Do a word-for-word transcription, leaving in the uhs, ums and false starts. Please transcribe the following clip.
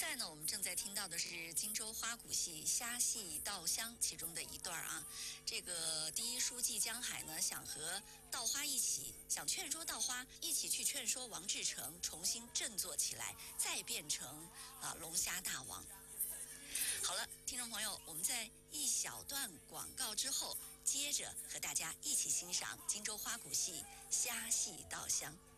在呢，我们正在听到的是荆州花鼓戏虾戏稻香其中的一段啊。这个第一书记江海呢，想和稻花一起，想劝说稻花一起去劝说王志成重新振作起来，再变成啊龙虾大王。好了，听众朋友，我们在一小段广告之后，接着和大家一起欣赏荆州花鼓戏虾戏稻香。